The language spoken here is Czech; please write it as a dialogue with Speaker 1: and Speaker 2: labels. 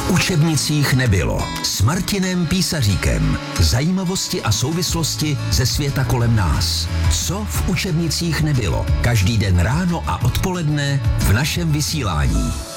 Speaker 1: V učebnicích nebylo. S Martinem Písaříkem. Zajímavosti a souvislosti ze světa kolem nás. Co v učebnicích nebylo? Každý den ráno a odpoledne v našem vysílání.